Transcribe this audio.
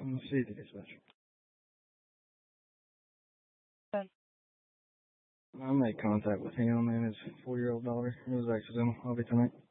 I'm gonna see the dispatcher. Okay. I made contact with him and his 4-year-old daughter. It was accidental. I'll be tonight.